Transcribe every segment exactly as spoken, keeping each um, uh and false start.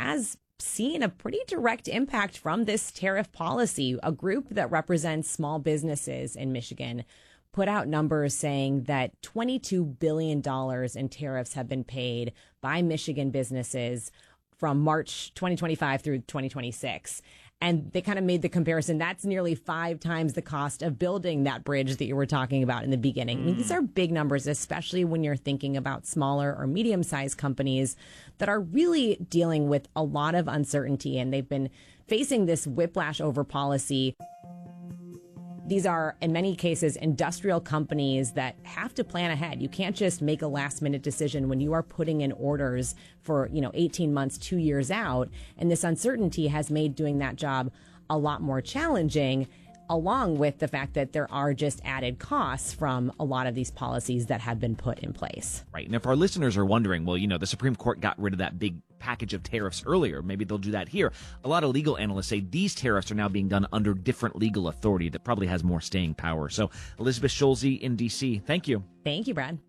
has seen a pretty direct impact from this tariff policy. A group that represents small businesses in Michigan put out numbers saying that twenty-two billion dollars in tariffs have been paid by Michigan businesses from March twenty twenty-five through twenty twenty-six. And they kind of made the comparison. That's nearly five times the cost of building that bridge that you were talking about in the beginning. Mm. I mean, these are big numbers, especially when you're thinking about smaller or medium-sized companies that are really dealing with a lot of uncertainty. And they've been facing this whiplash over policy. These are, in many cases, industrial companies that have to plan ahead. You can't just make a last minute decision when you are putting in orders for, you know, eighteen months, two years out. And this uncertainty has made doing that job a lot more challenging, along with the fact that there are just added costs from a lot of these policies that have been put in place. Right. And if our listeners are wondering, well, you know, the Supreme Court got rid of that big package of tariffs earlier. Maybe they'll do that here. A lot of legal analysts say these tariffs are now being done under different legal authority that probably has more staying power. So Elizabeth Schulze in D C, thank you. Thank you, Brad.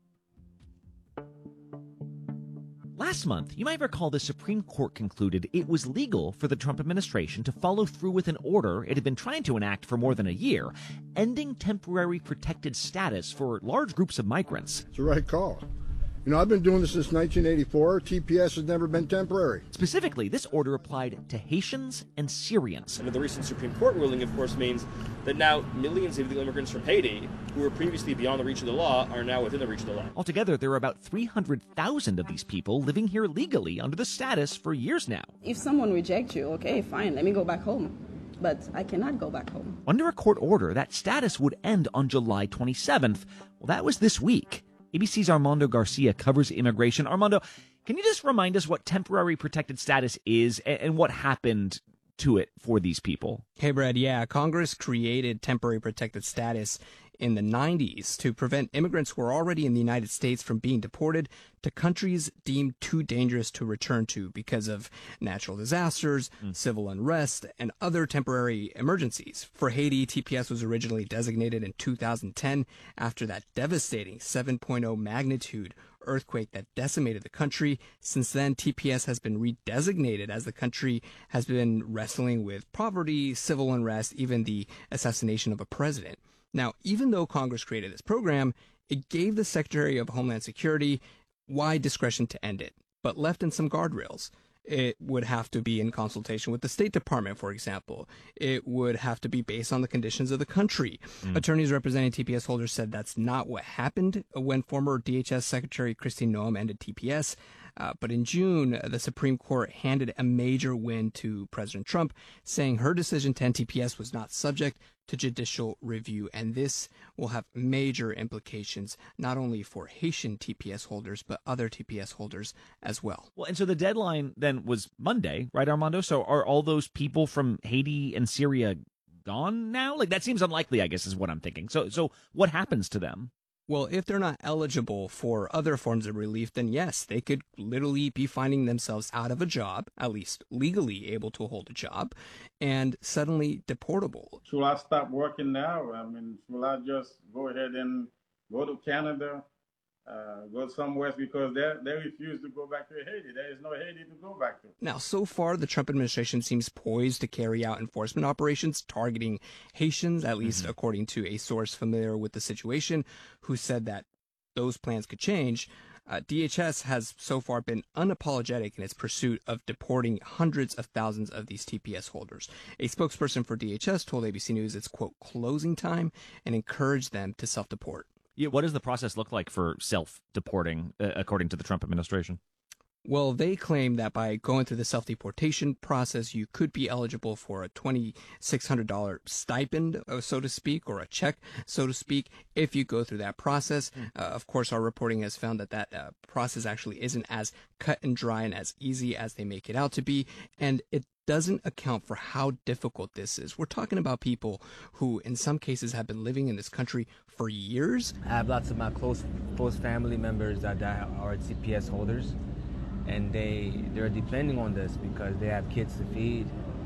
Last month, you might recall the Supreme Court concluded it was legal for the Trump administration to follow through with an order it had been trying to enact for more than a year, ending temporary protected status for large groups of migrants. It's the right call. You know, I've been doing this since nineteen eighty-four. T P S has never been temporary. Specifically, this order applied to Haitians and Syrians. And the recent Supreme Court ruling, of course, means that now millions of illegal immigrants from Haiti, who were previously beyond the reach of the law, are now within the reach of the law. Altogether, there are about three hundred thousand of these people living here legally under the status for years now. If someone rejects you, okay, fine, let me go back home. But I cannot go back home. Under a court order, that status would end on July twenty-seventh. Well, that was this week. A B C's Armando Garcia covers immigration. Armando, can you just remind us what temporary protected status is and what happened to it for these people? Hey, Brad, yeah, Congress created temporary protected status in the nineties to prevent immigrants who are already in the United States from being deported to countries deemed too dangerous to return to because of natural disasters, mm. civil unrest, and other temporary emergencies. For Haiti, T P S was originally designated in two thousand ten after that devastating seven point oh magnitude earthquake that decimated the country. Since then, T P S has been redesignated as the country has been wrestling with poverty, civil unrest, even the assassination of a president. Now, even though Congress created this program, it gave the Secretary of Homeland Security wide discretion to end it, but left in some guardrails. It would have to be in consultation with the State Department, for example. It would have to be based on the conditions of the country. Mm. Attorneys representing T P S holders said that's not what happened when former D H S Secretary Kristi Noem ended T P S. Uh, but in June, the Supreme Court handed a major win to President Trump, saying her decision to end T P S was not subject to judicial review. And this will have major implications, not only for Haitian T P S holders, but other T P S holders as well. Well, and so the deadline then was Monday, right, Armando? So are all those people from Haiti and Syria gone now? Like, that seems unlikely, I guess, is what I'm thinking. So, so what happens to them? Well, if they're not eligible for other forms of relief, then yes, they could literally be finding themselves out of a job, at least legally able to hold a job, and suddenly deportable. Should I stop working now? I mean, will I just go ahead and go to Canada, uh, go somewhere, because they they refuse to go back to Haiti. There is no Haiti to go back to. Now, so far, the Trump administration seems poised to carry out enforcement operations targeting Haitians, at least mm-hmm. according to a source familiar with the situation, who said that those plans could change. Uh, D H S has so far been unapologetic in its pursuit of deporting hundreds of thousands of these T P S holders. A spokesperson for D H S told A B C News it's, quote, closing time, and encouraged them to self-deport. Yeah, what does the process look like for self-deporting, uh, according to the Trump administration? Well, they claim that by going through the self-deportation process, you could be eligible for a twenty-six hundred dollars stipend, so to speak, or a check, so to speak, if you go through that process. Mm. Uh, of course, our reporting has found that that uh, process actually isn't as cut and dry and as easy as they make it out to be, and it doesn't account for how difficult this is. We're talking about people who, in some cases, have been living in this country for years. I have lots of my close close family members that are T P S holders, and they they're depending on this because they have kids to feed,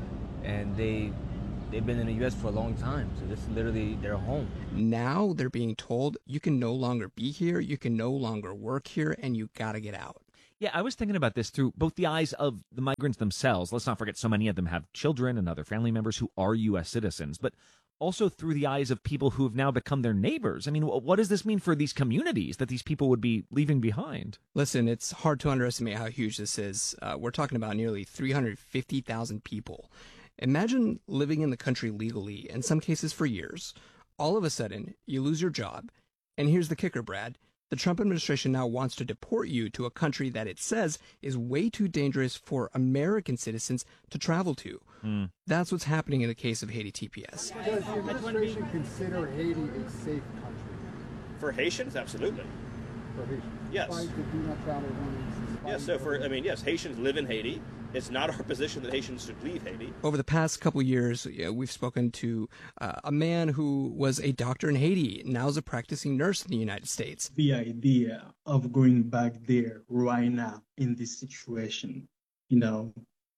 and they they've been in the U S for a long time, so this is literally their home. Now they're being told you can no longer be here, you can no longer work here, and you gotta get out. Yeah, I was thinking about this through both the eyes of the migrants themselves. Let's not forget so many of them have children and other family members who are U S citizens, but also through the eyes of people who have now become their neighbors. I mean, what does this mean for these communities that these people would be leaving behind? Listen, it's hard to underestimate how huge this is. Uh, we're talking about nearly three hundred fifty thousand people. Imagine living in the country legally, in some cases for years. All of a sudden, you lose your job. And here's the kicker, Brad. The Trump administration now wants to deport you to a country that it says is way too dangerous for American citizens to travel to. Mm. That's what's happening in the case of Haiti T P S. Does the administration consider Haiti a safe country? For Haitians, absolutely. For Haitians? Yes. Despite the do not travel warnings, yes, so for, I mean, yes, Haitians live in Haiti. It's not our position that Haitians should leave Haiti. Over the past couple of years, you know, we've spoken to uh, a man who was a doctor in Haiti, now is a practicing nurse in the United States. The idea of going back there right now in this situation, you know,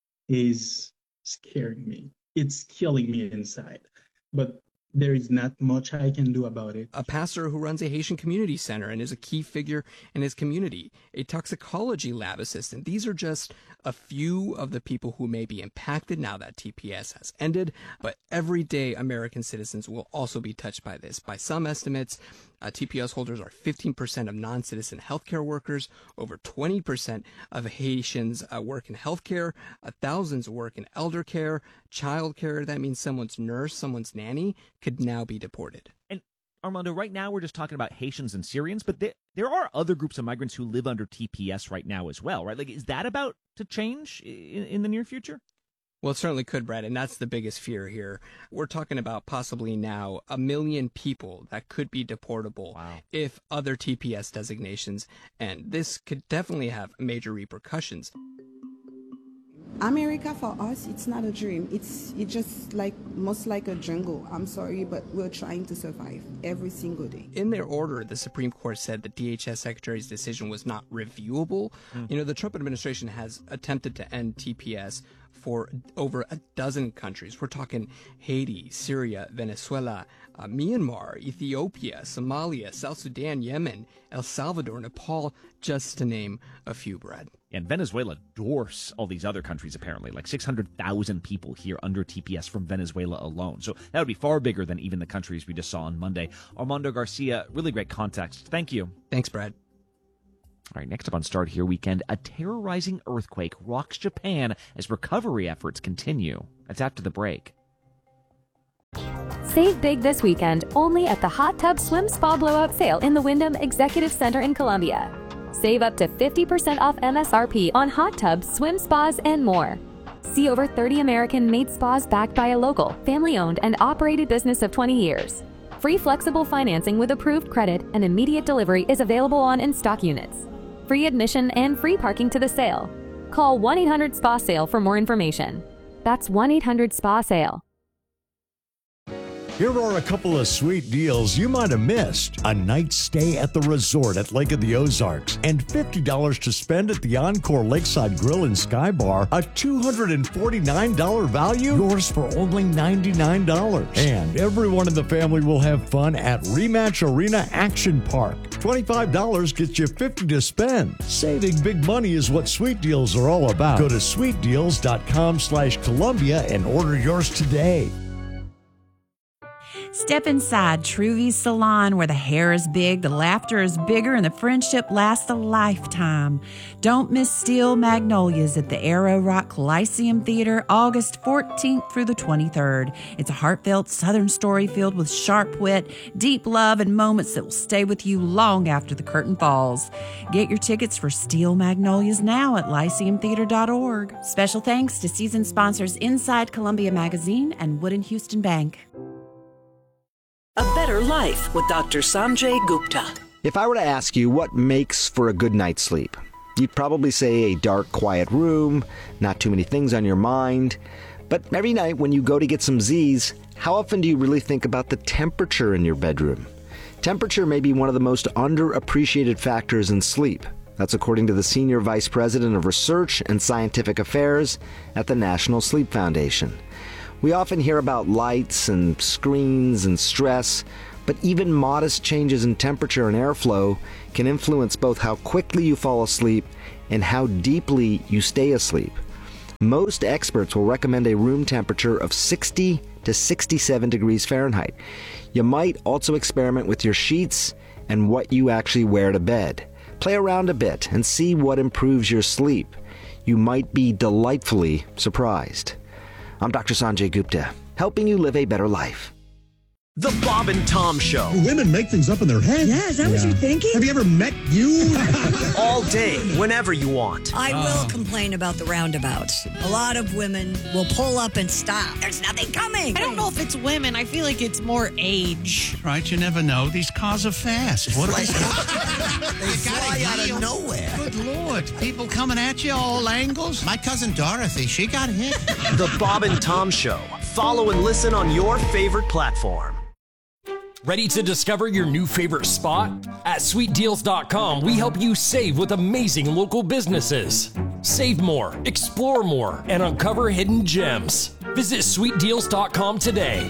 is scaring me. It's killing me inside. But there is not much I can do about it. A pastor who runs a Haitian community center and is a key figure in his community, a toxicology lab assistant. These are just a few of the people who may be impacted now that T P S has ended, but everyday American citizens will also be touched by this. By some estimates, uh, T P S holders are fifteen percent of non-citizen healthcare workers, over twenty percent of Haitians uh, work in healthcare, uh, thousands work in elder care, child care. That means someone's nurse, someone's nanny could now be deported. And Armando, right now we're just talking about Haitians and Syrians, but there, there are other groups of migrants who live under T P S right now as well, right? Like, is that about to change in, in the near future? Well, it certainly could, Brad, and that's the biggest fear here. We're talking about possibly now a million people that could be deportable wow. if other T P S designations, and this could definitely have major repercussions. America for us, it's not a dream. It's it's just like most like a jungle. I'm sorry, but we're trying to survive every single day. In their order, the Supreme Court said the D H S Secretary's decision was not reviewable. Mm. You know, the Trump administration has attempted to end T P S for over a dozen countries. We're talking Haiti, Syria, Venezuela, uh, Myanmar, Ethiopia, Somalia, South Sudan, Yemen, El Salvador, Nepal, just to name a few, Brad. And Venezuela dwarfs all these other countries, apparently. Like six hundred thousand people here under T P S from Venezuela alone. So that would be far bigger than even the countries we just saw on Monday. Armando Garcia, really great context. Thank you. Thanks, Brad. All right, next up on Start Here Weekend, a terrorizing earthquake rocks Japan as recovery efforts continue. That's after the break. Save big this weekend only at the Hot Tub Swim Spa Blowout Sale in the Wyndham Executive Center in Columbia. Save up to fifty percent off M S R P on hot tubs, swim spas, and more. See over thirty American-made spas backed by a local, family-owned, and operated business of twenty years. Free flexible financing with approved credit and immediate delivery is available on in-stock units. Free admission and free parking to the sale. Call one eight hundred S P A SALE for more information. That's one eight hundred S P A SALE. Here are a couple of sweet deals you might have missed. A night stay at the resort at Lake of the Ozarks and fifty dollars to spend at the Encore Lakeside Grill and Sky Bar. A two hundred forty-nine dollars value, yours for only ninety-nine dollars. And everyone in the family will have fun at Rematch Arena Action Park. twenty-five dollars gets you fifty dollars to spend. Saving big money is what Sweet Deals are all about. Go to sweet deals dot com slash Columbia and order yours today. Step inside Truvy's Salon, where the hair is big, the laughter is bigger, and the friendship lasts a lifetime. Don't miss Steel Magnolias at the Arrow Rock Lyceum Theater, August fourteenth through the twenty-third. It's a heartfelt Southern story filled with sharp wit, deep love, and moments that will stay with you long after the curtain falls. Get your tickets for Steel Magnolias now at lyceum theater dot org. Special thanks to season sponsors Inside Columbia Magazine and Wood and Houston Bank. A Better Life with Doctor Sanjay Gupta. If I were to ask you what makes for a good night's sleep, you'd probably say a dark, quiet room, not too many things on your mind. But every night when you go to get some Z's, how often do you really think about the temperature in your bedroom? Temperature may be one of the most underappreciated factors in sleep. That's according to the Senior Vice President of Research and Scientific Affairs at the National Sleep Foundation. We often hear about lights and screens and stress, but even modest changes in temperature and airflow can influence both how quickly you fall asleep and how deeply you stay asleep. Most experts will recommend a room temperature of sixty to sixty-seven degrees Fahrenheit. You might also experiment with your sheets and what you actually wear to bed. Play around a bit and see what improves your sleep. You might be delightfully surprised. I'm Doctor Sanjay Gupta, helping you live a better life. The Bob and Tom Show. Women make things up in their head. Yeah, is that yeah. what you're thinking? Have you ever met you? All day, whenever you want. I uh. will complain about the roundabouts. A lot of women will pull up and stop. There's nothing coming. I don't know if it's women. I feel like it's more age. Right, you never know. These cars are fast. What are they? They fly out of nowhere. Good Lord. People coming at you all angles. My cousin Dorothy, she got hit. The Bob and Tom Show. Follow and listen on your favorite platform. Ready to discover your new favorite spot? At sweet deals dot com, we help you save with amazing local businesses. Save more, explore more, and uncover hidden gems. Visit sweet deals dot com today.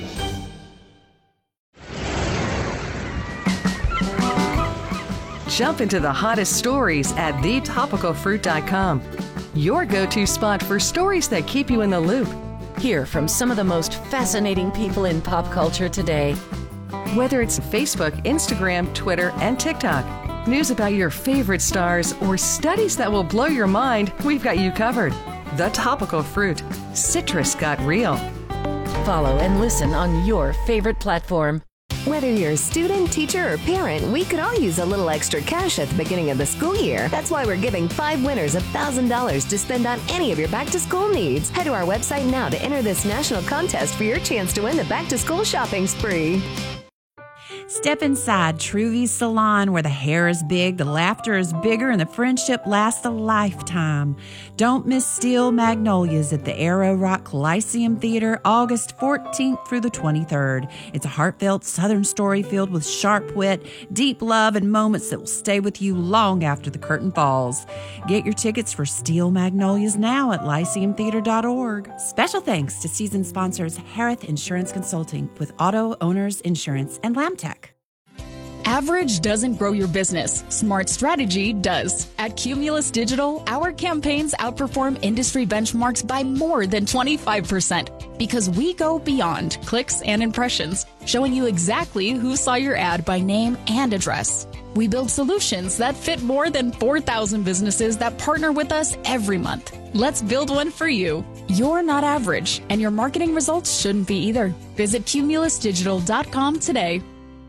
Jump into the hottest stories at the topical fruit dot com. Your go-to spot for stories that keep you in the loop. Hear from some of the most fascinating people in pop culture today. Whether it's Facebook, Instagram, Twitter, and TikTok, news about your favorite stars, or studies that will blow your mind, we've got you covered. The Topical Fruit. Citrus got real. Follow and listen on your favorite platform. Whether you're a student, teacher, or parent, we could all use a little extra cash at the beginning of the school year. That's why we're giving five winners one thousand dollars to spend on any of your back-to-school needs. Head to our website now to enter this national contest for your chance to win the back-to-school shopping spree. Step inside Truvy's Salon, where the hair is big, the laughter is bigger, and the friendship lasts a lifetime. Don't miss Steel Magnolias at the Arrow Rock Lyceum Theater, August fourteenth through the twenty-third. It's a heartfelt Southern story filled with sharp wit, deep love, and moments that will stay with you long after the curtain falls. Get your tickets for Steel Magnolias now at lyceum theater dot org. Special thanks to season sponsors Harith Insurance Consulting with Auto Owners Insurance and Lamtech. Average doesn't grow your business. Smart strategy does. At Cumulus Digital, our campaigns outperform industry benchmarks by more than twenty-five percent because we go beyond clicks and impressions, showing you exactly who saw your ad by name and address. We build solutions that fit more than four thousand businesses that partner with us every month. Let's build one for you. You're not average, and your marketing results shouldn't be either. Visit cumulus digital dot com today.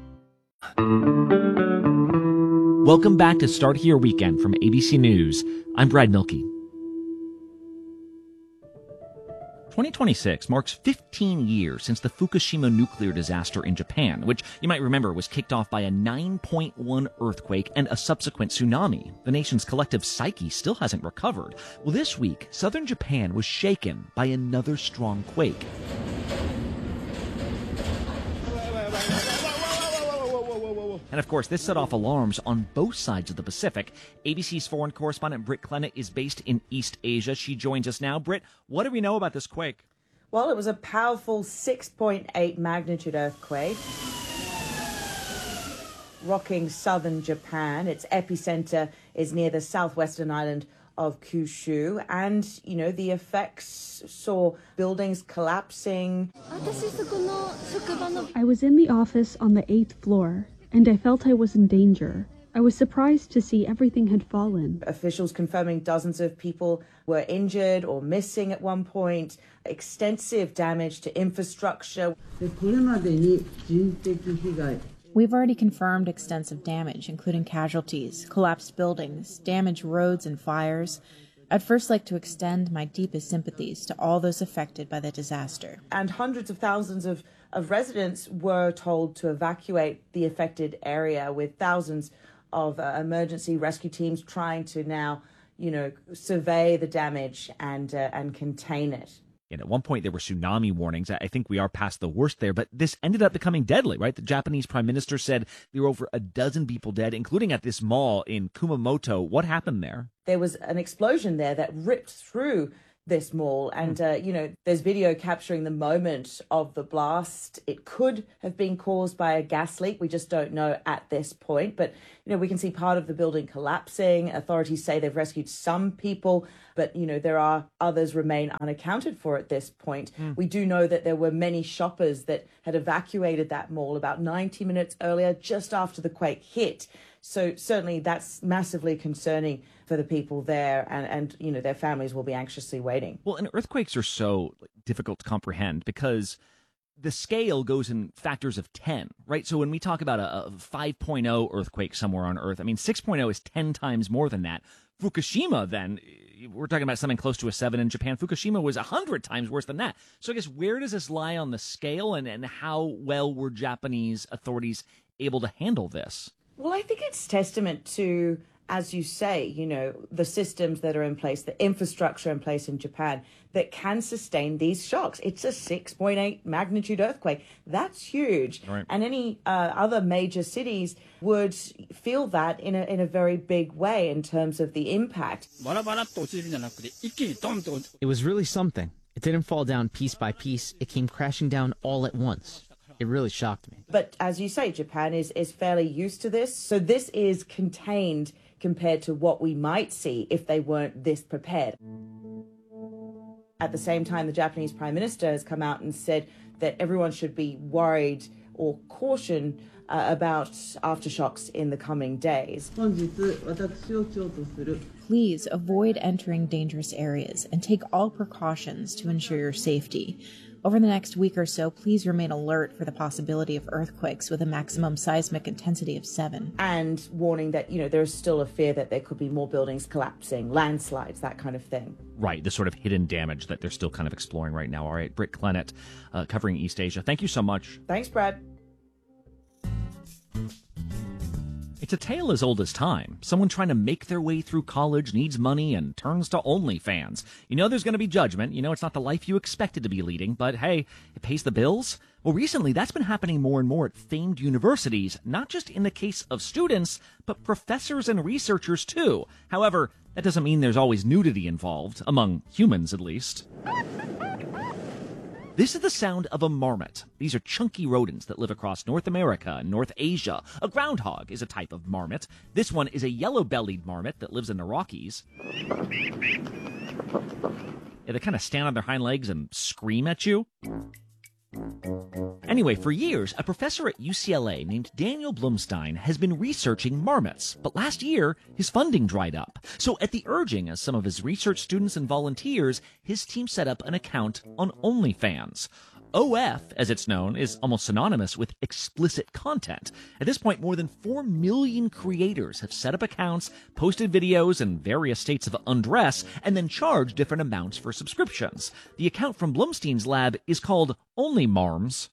Welcome back to Start Here Weekend from A B C News. I'm Brad Milkey. twenty twenty-six marks fifteen years since the Fukushima nuclear disaster in Japan, which you might remember was kicked off by a nine point one earthquake and a subsequent tsunami. The nation's collective psyche still hasn't recovered. Well, this week, southern Japan was shaken by another strong quake. And of course, this set off alarms on both sides of the Pacific. A B C's foreign correspondent Britt Clennett is based in East Asia. She joins us now. Britt, what do we know about this quake? Well, it was a powerful six point eight magnitude earthquake, rocking southern Japan. Its epicenter is near the southwestern island of Kyushu, and, you know, the effects saw buildings collapsing. I was in the office on the eighth floor, and I felt I was in danger. I was surprised to see everything had fallen. Officials confirming dozens of people were injured or missing at one point, extensive damage to infrastructure. We've already confirmed extensive damage, including casualties, collapsed buildings, damaged roads, and fires. I'd first like to extend my deepest sympathies to all those affected by the disaster. And hundreds of thousands of, of residents were told to evacuate the affected area, with thousands of uh, emergency rescue teams trying to now, you know, survey the damage and uh, and contain it. And at one point, there were tsunami warnings. I think we are past the worst there, but this ended up becoming deadly, right? The Japanese prime minister said there were over a dozen people dead, including at this mall in Kumamoto. What happened there? There was an explosion there that ripped through this mall. And, uh, you know, there's video capturing the moment of the blast. It could have been caused by a gas leak. We just don't know at this point. But, you know, we can see part of the building collapsing. Authorities say they've rescued some people, but, you know, there are others remain unaccounted for at this point. Mm. We do know that there were many shoppers that had evacuated that mall about ninety minutes earlier, just after the quake hit. So certainly that's massively concerning for the people there, and, and you know, their families will be anxiously waiting. Well, and earthquakes are so difficult to comprehend because the scale goes in factors of ten, right? So when we talk about a, a five point oh earthquake somewhere on Earth, I mean, six point oh is ten times more than that. Fukushima, then, we're talking about something close to a seven in Japan. Fukushima was one hundred times worse than that. So I guess where does this lie on the scale, and, and how well were Japanese authorities able to handle this? Well, I think it's testament to, as you say, you know, the systems that are in place, the infrastructure in place in Japan that can sustain these shocks. It's a six point eight magnitude earthquake. That's huge. Right. And any uh, other major cities would feel that in a, in a very big way in terms of the impact. It was really something. It didn't fall down piece by piece. It came crashing down all at once. It really shocked me. But as you say, Japan is, is fairly used to this. So this is contained compared to what we might see if they weren't this prepared. At the same time, the Japanese Prime Minister has come out and said that everyone should be worried or caution uh, about aftershocks in the coming days. Please avoid entering dangerous areas and take all precautions to ensure your safety. Over the next week or so, please remain alert for the possibility of earthquakes with a maximum seismic intensity of seven. And warning that, you know, there's still a fear that there could be more buildings collapsing, landslides, that kind of thing. Right, the sort of hidden damage that they're still kind of exploring right now. All right, Britt Clennett, uh, covering East Asia. Thank you so much. Thanks, Brad. It's a tale as old as time. Someone trying to make their way through college needs money and turns to OnlyFans. You know there's going to be judgment. You know it's not the life you expected to be leading, but hey, it pays the bills. Well, recently that's been happening more and more at famed universities, not just in the case of students, but professors and researchers too. However, that doesn't mean there's always nudity involved, among humans at least. This is the sound of a marmot. These are chunky rodents that live across North America and North Asia. A groundhog is a type of marmot. This one is a yellow-bellied marmot that lives in the Rockies. Yeah, they kind of stand on their hind legs and scream at you. Anyway, for years, a professor at U C L A named Daniel Blumstein has been researching marmots, but last year, his funding dried up. So at the urging of some of his research students and volunteers, his team set up an account on OnlyFans. O F, as it's known, is almost synonymous with explicit content. At this point, more than four million creators have set up accounts, posted videos in various states of undress, and then charged different amounts for subscriptions. The account from Blumstein's lab is called OnlyMarms.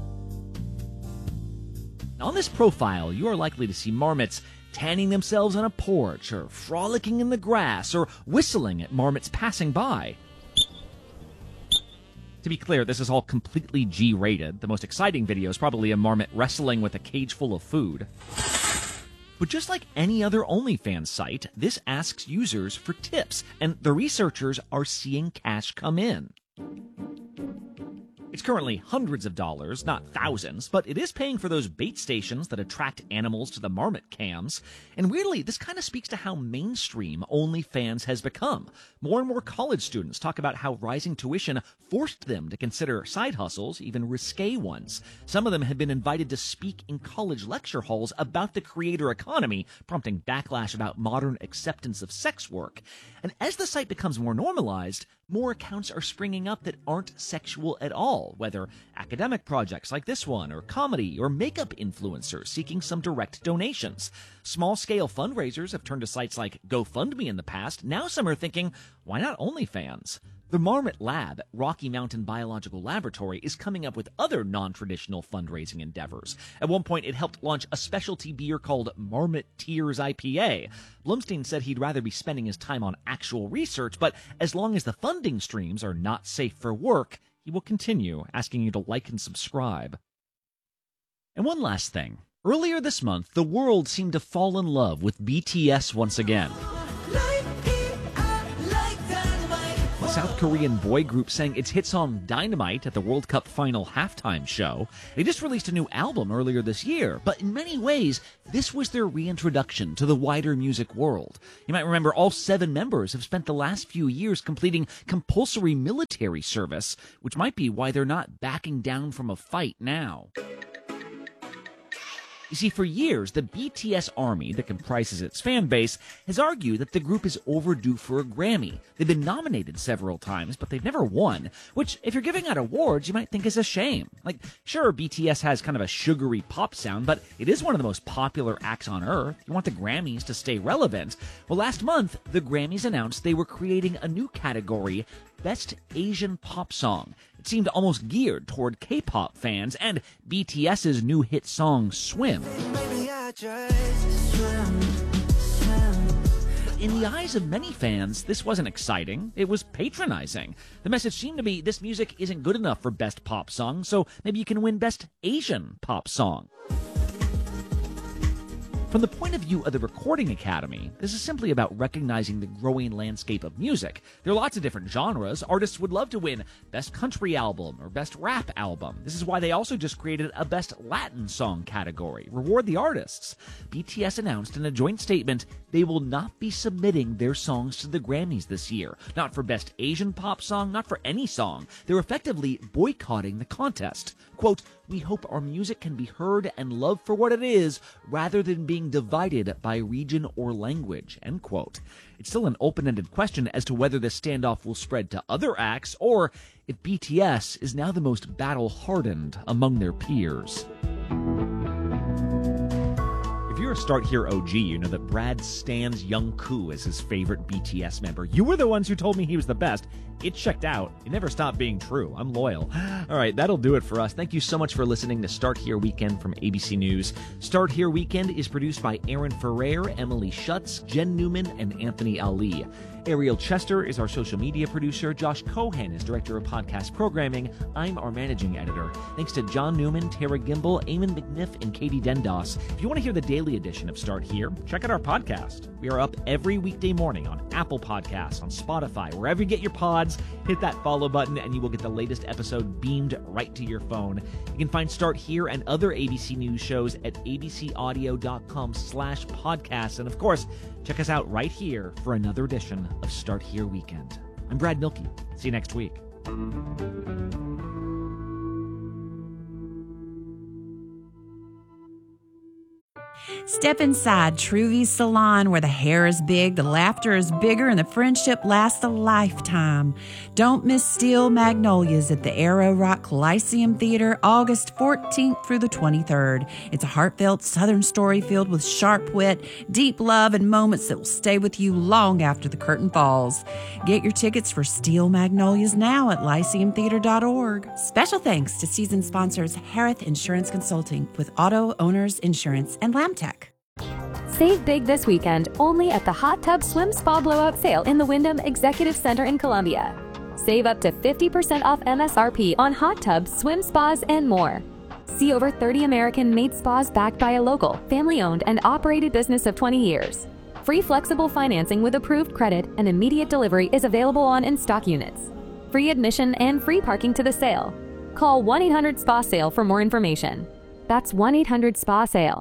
On this profile, you are likely to see marmots tanning themselves on a porch, or frolicking in the grass, or whistling at marmots passing by. To be clear, this is all completely G-rated. The most exciting video is probably a marmot wrestling with a cage full of food. But just like any other OnlyFans site, this asks users for tips, and the researchers are seeing cash come in. It's currently hundreds of dollars, not thousands, but it is paying for those bait stations that attract animals to the marmot cams. And weirdly, this kind of speaks to how mainstream OnlyFans has become. More and more college students talk about how rising tuition forced them to consider side hustles, even risque ones. Some of them have been invited to speak in college lecture halls about the creator economy, prompting backlash about modern acceptance of sex work. And as the site becomes more normalized, more accounts are springing up that aren't sexual at all, whether academic projects like this one, or comedy, or makeup influencers seeking some direct donations. Small-scale fundraisers have turned to sites like GoFundMe in the past. Now some are thinking, why not OnlyFans? The Marmot Lab at Rocky Mountain Biological Laboratory is coming up with other non-traditional fundraising endeavors. At one point, it helped launch a specialty beer called Marmot Tears I P A. Blumstein said he'd rather be spending his time on actual research, but as long as the funding streams are not safe for work, he will continue asking you to like and subscribe. And one last thing. Earlier this month, the world seemed to fall in love with B T S once again. South Korean boy group sang its hit song Dynamite at the World Cup final halftime show. They just released a new album earlier this year, but in many ways, this was their reintroduction to the wider music world. You might remember all seven members have spent the last few years completing compulsory military service, which might be why they're not backing down from a fight now. You see, for years, the B T S army that comprises its fan base has argued that the group is overdue for a Grammy. They've been nominated several times, but they've never won, which, if you're giving out awards, you might think is a shame. Like, sure, B T S has kind of a sugary pop sound, but it is one of the most popular acts on Earth. You want the Grammys to stay relevant. Well, last month, the Grammys announced they were creating a new category, Best Asian Pop Song. It seemed almost geared toward K-pop fans and BTS's new hit song, Swim. In the eyes of many fans, this wasn't exciting. It was patronizing. The message seemed to be this music isn't good enough for Best Pop Song, so maybe you can win Best Asian Pop Song. From the point of view of the Recording Academy, this is simply about recognizing the growing landscape of music. There are lots of different genres. Artists would love to win Best Country Album or Best Rap Album. This is why they also just created a Best Latin Song category. Reward the artists. B T S announced in a joint statement they will not be submitting their songs to the Grammys this year. Not for Best Asian Pop Song, not for any song. They're effectively boycotting the contest. Quote, "We hope our music can be heard and loved for what it is, rather than being divided by region or language," end quote. It's still an open-ended question as to whether this standoff will spread to other acts, or if B T S is now the most battle-hardened among their peers. If you're a Start Here O G, you know that Brad stands Jungkook as his favorite B T S member. You were the ones who told me he was the best. It checked out. It never stopped being true. I'm loyal. All right, that'll do it for us. Thank you so much for listening to Start Here Weekend from A B C News. Start Here Weekend is produced by Aaron Ferrer, Emily Schutz, Jen Newman, and Anthony Ali. Ariel Chester is our social media producer. Josh Cohen is director of podcast programming. I'm our managing editor. Thanks to John Newman, Tara Gimbel, Eamon McNiff, and Katie Dendos. If you want to hear the daily edition of Start Here, check out our podcast. We are up every weekday morning on Apple Podcasts, on Spotify, wherever you get your pods. Hit that follow button and you will get the latest episode beamed right to your phone. You can find Start Here and other A B C News shows at abcaudio.com slash podcasts. And of course, check us out right here for another edition of Start Here Weekend. I'm Brad Milkey. See you next week. Step inside Truvy's Salon, where the hair is big, the laughter is bigger, and the friendship lasts a lifetime. Don't miss Steel Magnolias at the Arrow Rock Lyceum Theater, August fourteenth through the twenty-third. It's a heartfelt Southern story filled with sharp wit, deep love, and moments that will stay with you long after the curtain falls. Get your tickets for Steel Magnolias now at lyceum theater dot org. Special thanks to season sponsors Harith Insurance Consulting with Auto Owners Insurance and Lamtech. Save big this weekend only at the Hot Tub Swim Spa Blowout Sale in the Wyndham Executive Center in Columbia. Save up to fifty percent off M S R P on hot tubs, swim spas, and more. See over thirty American-made spas backed by a local, family-owned, and operated business of twenty years. Free flexible financing with approved credit and immediate delivery is available on in-stock units. Free admission and free parking to the sale. Call one eight hundred S P A SALE for more information. That's one eight hundred S P A SALE.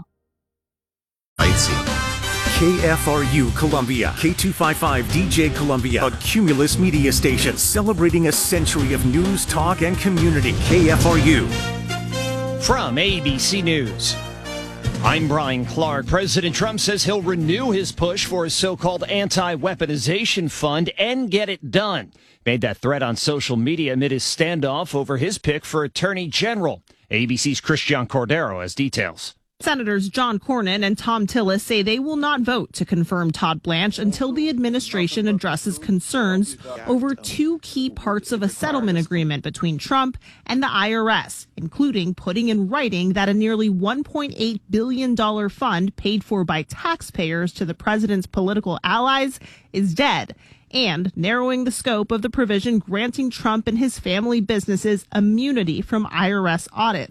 K F R U Columbia, K two fifty-five D J Columbia, a Cumulus media station celebrating a century of news, talk, and community. K F R U. From A B C News, I'm Brian Clark. President Trump says he'll renew his push for his so-called anti-weaponization fund and get it done. Made that threat on social media amid his standoff over his pick for Attorney General. A B C's Christian Cordero has details. Senators John Cornyn and Tom Tillis say they will not vote to confirm Todd Blanche until the administration addresses concerns over two key parts of a settlement agreement between Trump and the I R S, including putting in writing that a nearly one point eight billion dollars fund paid for by taxpayers to the president's political allies is dead, and narrowing the scope of the provision granting Trump and his family businesses immunity from I R S audits.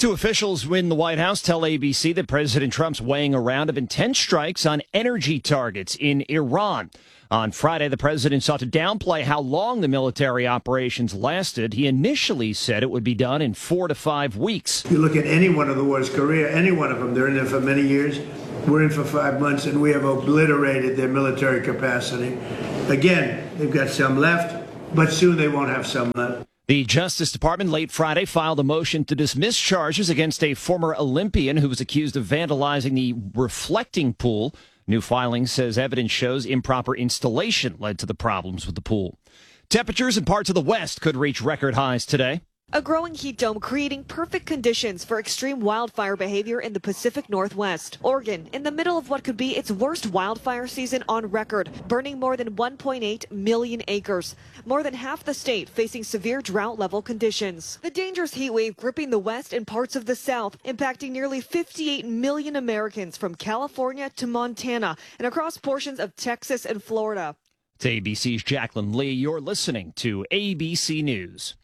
Two officials in the White House tell A B C that President Trump's weighing a round of intense strikes on energy targets in Iran. On Friday, the president sought to downplay how long the military operations lasted. He initially said it would be done in four to five weeks. You look at any one of the wars, Korea, any one of them, they're in there for many years. We're in for five months, and we have obliterated their military capacity. Again, they've got some left, but soon they won't have some left. The Justice Department late Friday filed a motion to dismiss charges against a former Olympian who was accused of vandalizing the reflecting pool. New filing says evidence shows improper installation led to the problems with the pool. Temperatures in parts of the West could reach record highs today. A growing heat dome creating perfect conditions for extreme wildfire behavior in the Pacific Northwest. Oregon, in the middle of what could be its worst wildfire season on record, burning more than one point eight million acres. More than half the state facing severe drought-level conditions. The dangerous heat wave gripping the West and parts of the South, impacting nearly fifty-eight million Americans from California to Montana and across portions of Texas and Florida. It's A B C's Jacqueline Lee. You're listening to A B C News.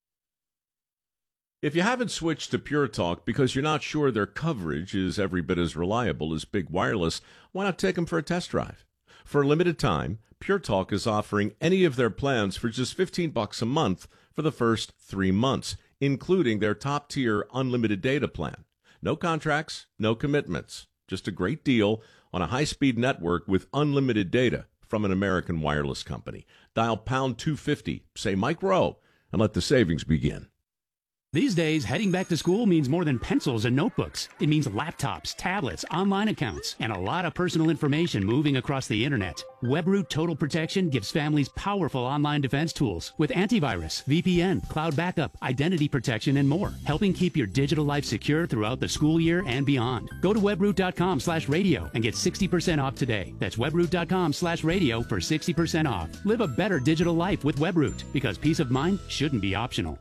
If you haven't switched to Pure Talk because you're not sure their coverage is every bit as reliable as Big Wireless, why not take them for a test drive? For a limited time, Pure Talk is offering any of their plans for just fifteen bucks a month for the first three months, including their top-tier unlimited data plan. No contracts, no commitments, just a great deal on a high-speed network with unlimited data from an American wireless company. Dial pound two fifty, say Mike Rowe, and let the savings begin. These days, heading back to school means more than pencils and notebooks. It means laptops, tablets, online accounts, and a lot of personal information moving across the internet. WebRoot Total Protection gives families powerful online defense tools with antivirus, V P N, cloud backup, identity protection, and more, helping keep your digital life secure throughout the school year and beyond. Go to webroot.com slash radio and get sixty percent off today. That's webroot.com slash radio for sixty percent off. Live a better digital life with WebRoot, because peace of mind shouldn't be optional.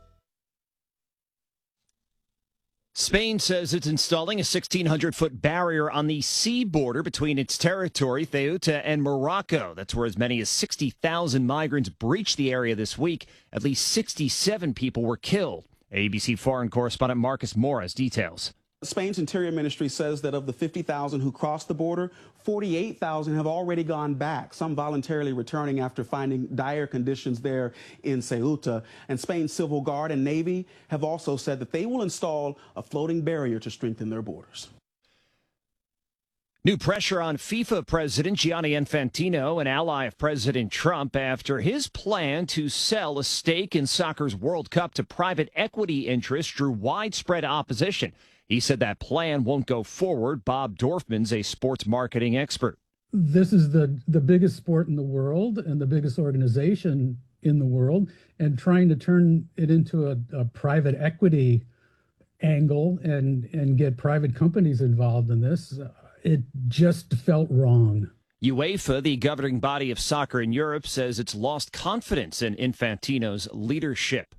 Spain says it's installing a sixteen hundred foot barrier on the sea border between its territory, Ceuta, and Morocco. That's where as many as sixty thousand migrants breached the area this week. At least sixty-seven people were killed. A B C foreign correspondent Marcus Moore has details. Spain's Interior Ministry says that of the fifty thousand who crossed the border, forty-eight thousand have already gone back, some voluntarily returning after finding dire conditions there in Ceuta. And Spain's Civil Guard and Navy have also said that they will install a floating barrier to strengthen their borders. New pressure on FIFA President Gianni Infantino, an ally of President Trump, after his plan to sell a stake in soccer's World Cup to private equity interests drew widespread opposition. He said that plan won't go forward. Bob Dorfman's a sports marketing expert. This is the, the biggest sport in the world and the biggest organization in the world, and trying to turn it into a, a private equity angle and, and get private companies involved in this, it just felt wrong. UEFA, the governing body of soccer in Europe, says it's lost confidence in Infantino's leadership.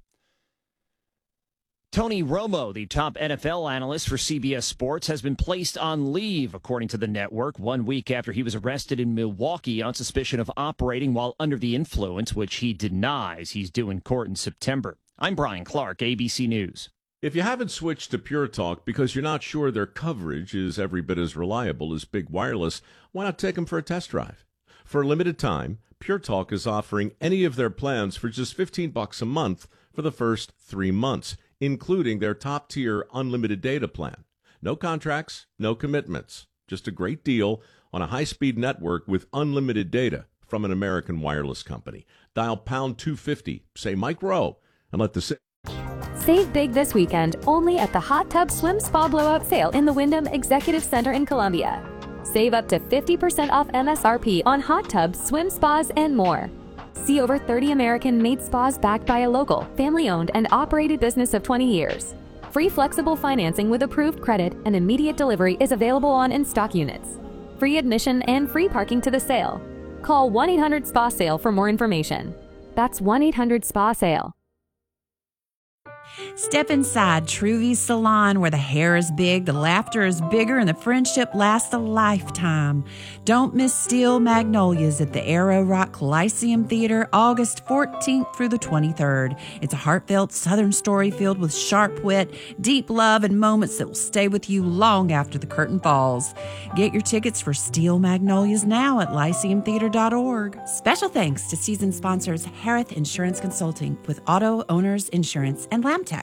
Tony Romo, the top N F L analyst for C B S Sports, has been placed on leave, according to the network, one week after he was arrested in Milwaukee on suspicion of operating while under the influence, which he denies. He's due in court in September. I'm Brian Clark, A B C News. If you haven't switched to Pure Talk because you're not sure their coverage is every bit as reliable as Big Wireless, why not take them for a test drive? For a limited time, Pure Talk is offering any of their plans for just fifteen bucks a month for the first three months. Including their top-tier unlimited data plan. No contracts, no commitments, just a great deal on a high-speed network with unlimited data from an American wireless company. Dial pound two fifty, say Mike Rowe, and let the... Sa- Save big this weekend only at the Hot Tub Swim Spa Blowout Sale in the Wyndham Executive Center in Columbia. Save up to fifty percent off M S R P on hot tubs, swim spas, and more. See over thirty American-made spas backed by a local, family-owned, and operated business of twenty years. Free flexible financing with approved credit and immediate delivery is available on in-stock units. Free admission and free parking to the sale. Call one eight hundred S P A SALE for more information. That's one eight hundred S P A SALE. Step inside Truvy's Salon where the hair is big, the laughter is bigger, and the friendship lasts a lifetime. Don't miss Steel Magnolias at the Arrow Rock Coliseum Theater August fourteenth through the twenty-third. It's a heartfelt Southern story filled with sharp wit, deep love, and moments that will stay with you long after the curtain falls. Get your tickets for Steel Magnolias now at lyceum theater dot org. Special thanks to season sponsors Harith Insurance Consulting with Auto Owners Insurance and Lamtech.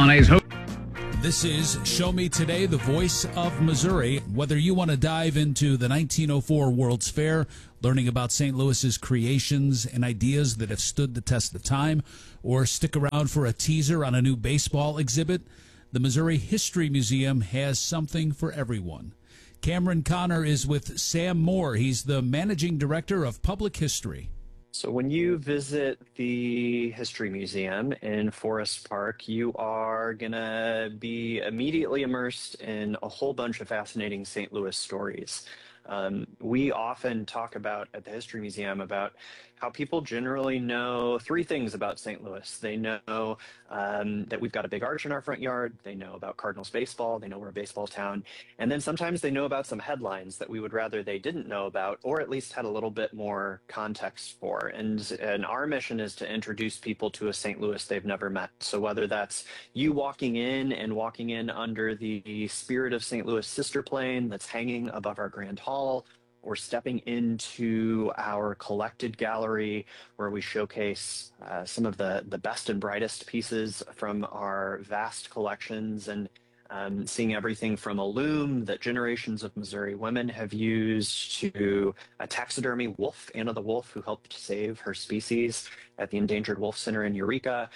This is Show Me Today, the voice of Missouri. Whether you want to dive into the nineteen oh four World's Fair, learning about Saint Louis's creations and ideas that have stood the test of time, or stick around for a teaser on a new baseball exhibit, the Missouri History Museum has something for everyone. Cameron Connor is with Sam Moore. He's the managing director of public history. So when you visit the History Museum in Forest Park, you are going to be immediately immersed in a whole bunch of fascinating Saint Louis stories. Um, we often talk about at the History Museum about how people generally know three things about Saint Louis. They know um, that we've got a big arch in our front yard. They know about Cardinals baseball. They know we're a baseball town. And then sometimes they know about some headlines that we would rather they didn't know about, or at least had a little bit more context for. And, and our mission is to introduce people to a Saint Louis they've never met. So whether that's you walking in and walking in under the Spirit of Saint Louis sister plane that's hanging above our Grand Hall, or stepping into our collected gallery where we showcase uh, some of the, the best and brightest pieces from our vast collections, and um, seeing everything from a loom that generations of Missouri women have used to a taxidermy wolf, Anna the Wolf, who helped save her species at the Endangered Wolf Center in Eureka,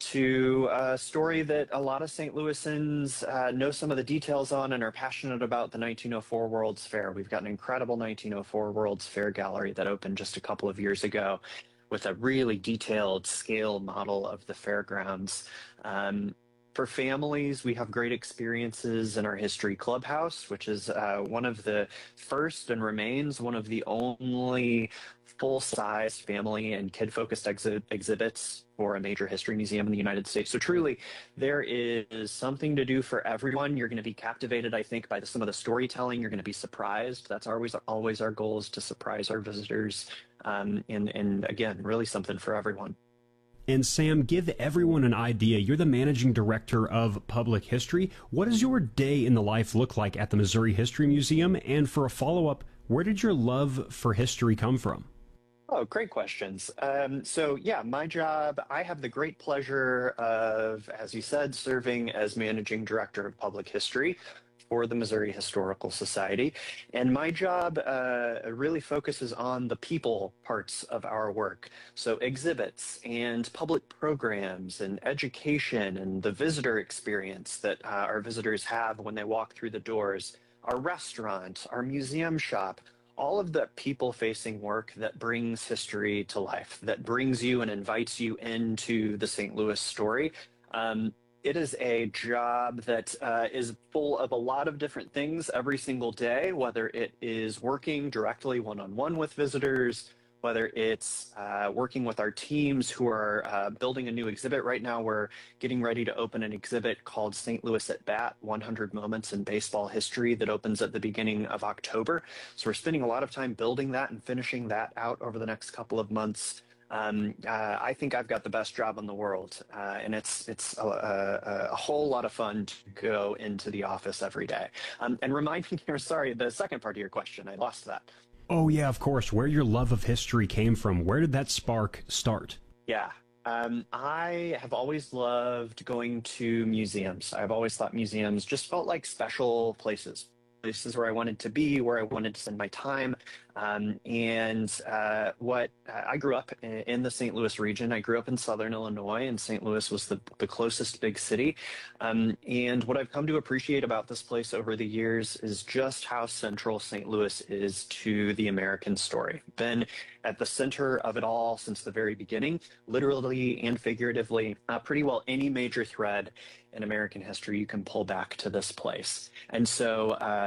to a story that a lot of Saint Louisans uh, know some of the details on and are passionate about, the nineteen oh four World's Fair. We've got an incredible nineteen oh four World's Fair gallery that opened just a couple of years ago with a really detailed scale model of the fairgrounds. Um, For families, we have great experiences in our History Clubhouse, which is uh, one of the first and remains one of the only full-size family and kid-focused exhi- exhibits for a major history museum in the United States. So truly, there is something to do for everyone. You're going to be captivated, I think, by the, some of the storytelling. You're going to be surprised. That's always always our goal, is to surprise our visitors. Um, and, and again, really something for everyone. And Sam, give everyone an idea. You're the managing director of public history. What does your day in the life look like at the Missouri History Museum? And for a follow-up, where did your love for history come from? Oh, great questions. Um, so yeah, my job, I have the great pleasure of, as you said, serving as managing director of public history for the Missouri Historical Society. And my job uh, really focuses on the people parts of our work. So exhibits and public programs and education and the visitor experience that uh, our visitors have when they walk through the doors, our restaurant, our museum shop, all of the people-facing work that brings history to life, that brings you and invites you into the Saint Louis story. Um, It is a job that uh, is full of a lot of different things every single day, whether it is working directly one-on-one with visitors, whether it's uh, working with our teams who are uh, building a new exhibit. Right now, we're getting ready to open an exhibit called Saint Louis at Bat, one hundred Moments in Baseball History, that opens at the beginning of October. So we're spending a lot of time building that and finishing that out over the next couple of months. Um, uh, I think I've got the best job in the world, uh, and it's it's a, a, a whole lot of fun to go into the office every day. Um, and remind me here, sorry, the second part of your question, I lost that. Oh, yeah, of course. Where your love of history came from. Where did that spark start? Yeah. Um, I have always loved going to museums. I've always thought museums just felt like special places. Places where I wanted to be, where I wanted to spend my time. Um, and uh, what uh, I grew up in, in the Saint Louis region. I grew up in Southern Illinois, and Saint Louis was the, the closest big city. Um, and what I've come to appreciate about this place over the years is just how central Saint Louis is to the American story. Been at the center of it all since the very beginning, literally and figuratively. Uh, pretty well any major thread in American history you can pull back to this place. And so uh,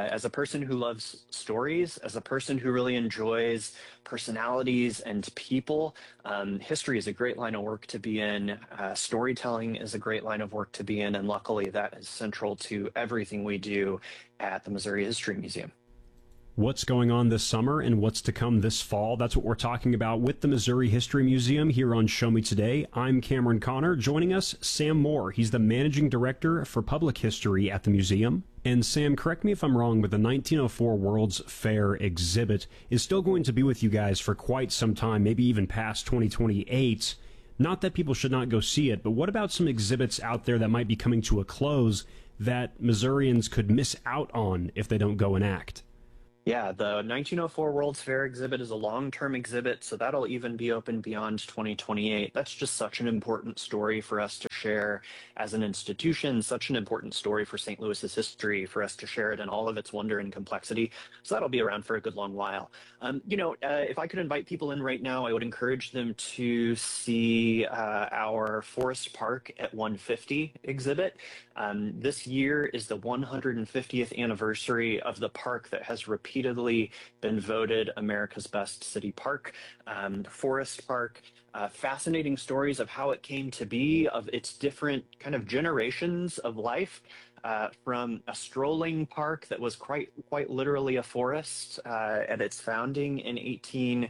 Uh, as a person who loves stories, as a person who really enjoys personalities and people, um, history is a great line of work to be in. Uh, storytelling is a great line of work to be in. And luckily, that is central to everything we do at the Missouri History Museum. What's going on this summer and what's to come this fall? That's what we're talking about with the Missouri History Museum here on Show Me Today. I'm Cameron Connor. Joining us, Sam Moore. He's the Managing Director for Public History at the museum. And Sam, correct me if I'm wrong, but the nineteen oh four World's Fair exhibit is still going to be with you guys for quite some time, maybe even past twenty twenty-eight. Not that people should not go see it, but what about some exhibits out there that might be coming to a close that Missourians could miss out on if they don't go and act? Yeah, the nineteen oh four World's Fair exhibit is a long-term exhibit, so that'll even be open beyond twenty twenty-eight. That's just such an important story for us to share as an institution, such an important story for Saint Louis's history, for us to share it in all of its wonder and complexity. So that'll be around for a good long while. Um, you know, uh, if I could invite people in right now, I would encourage them to see uh, our Forest Park at one fifty exhibit. Um, this year is the one hundred fiftieth anniversary of the park that has repeatedly repeatedly been voted America's best city park. Um, Forest Park, uh, fascinating stories of how it came to be, of its different kind of generations of life, uh, from a strolling park that was quite quite literally a forest uh, at its founding in eighteen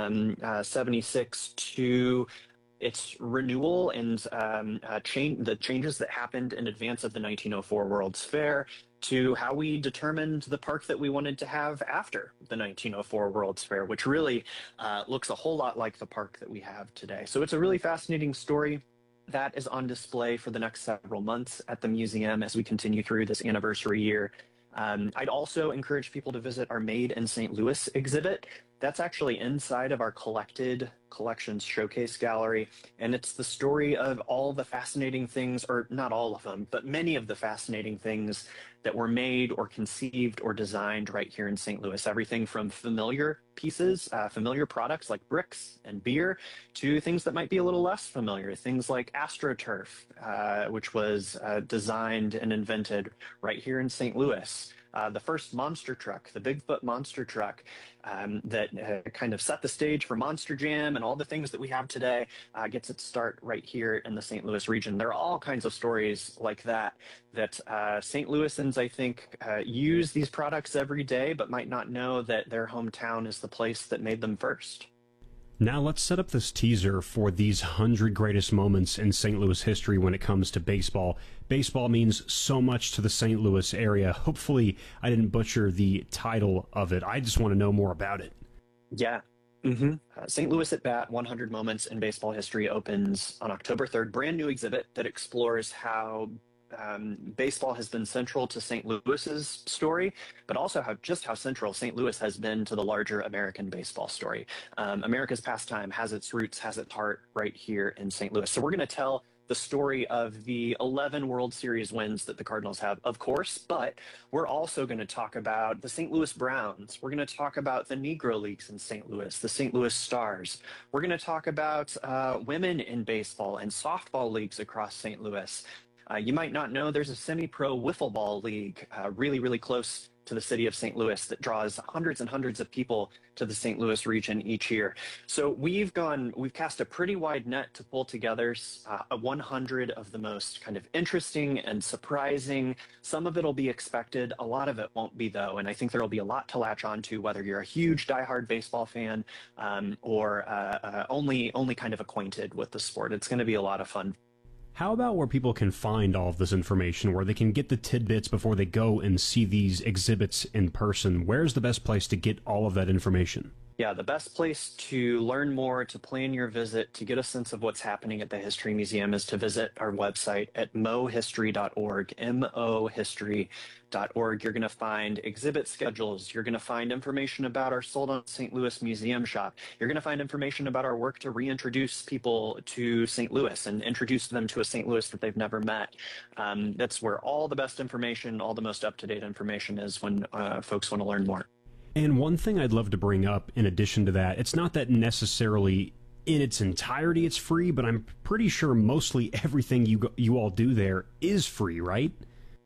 seventy-six to its renewal and um, uh, change, the changes that happened in advance of the nineteen oh four World's Fair, to how we determined the park that we wanted to have after the nineteen oh four World's Fair, which really uh, looks a whole lot like the park that we have today. So it's a really fascinating story that is on display for the next several months at the museum as we continue through this anniversary year. Um, I'd also encourage people to visit our Made in Saint Louis exhibit. That's actually inside of our collected collections showcase gallery, and it's the story of all the fascinating things, or not all of them, but many of the fascinating things that were made or conceived or designed right here in Saint Louis. Everything from familiar pieces, uh, familiar products like bricks and beer, to things that might be a little less familiar, things like AstroTurf, uh, which was uh, designed and invented right here in Saint Louis. Uh, the first monster truck, the Bigfoot monster truck, um, that uh, kind of set the stage for Monster Jam and all the things that we have today, uh, gets its start right here in the Saint Louis region. There are all kinds of stories like that, that uh, Saint Louisans, I think, uh, use these products every day, but might not know that their hometown is the place that made them first. Now let's set up this teaser for these hundred greatest moments in Saint Louis history when it comes to baseball. Baseball means so much to the Saint Louis area. Hopefully I didn't butcher the title of it. I just want to know more about it. Yeah. Mm-hmm. Uh, Saint Louis at Bat, one hundred Moments in Baseball History opens on October third. Brand new exhibit that explores how Um, baseball has been central to Saint Louis's story, but also how just how central Saint Louis has been to the larger American baseball story. Um, America's pastime has its roots, has its heart right here in Saint Louis. So we're going to tell the story of the eleven World Series wins that the Cardinals have, of course, but we're also going to talk about the Saint Louis Browns. We're going to talk about the Negro Leagues in Saint Louis, the Saint Louis Stars. We're going to talk about uh, women in baseball and softball leagues across Saint Louis. Uh, you might not know there's a semi-pro wiffle ball league uh, really, really close to the city of Saint Louis that draws hundreds and hundreds of people to the Saint Louis region each year. So we've gone, we've cast a pretty wide net to pull together uh, one hundred of the most kind of interesting and surprising. Some of it will be expected. A lot of it won't be, though. And I think there will be a lot to latch onto, whether you're a huge diehard baseball fan um, or uh, uh, only, only kind of acquainted with the sport. It's going to be a lot of fun. How about where people can find all of this information, where they can get the tidbits before they go and see these exhibits in person? Where's the best place to get all of that information? Yeah, the best place to learn more, to plan your visit, to get a sense of what's happening at the History Museum is to visit our website at mo history dot org, M O history dot org. You're going to find exhibit schedules. You're going to find information about our Sold on Saint Louis Museum shop. You're going to find information about our work to reintroduce people to Saint Louis and introduce them to a Saint Louis that they've never met. Um, that's where all the best information, all the most up-to-date information is when uh, folks want to learn more. And one thing I'd love to bring up in addition to that, it's not that necessarily in its entirety it's free, but I'm pretty sure mostly everything you go, you all do there is free, right?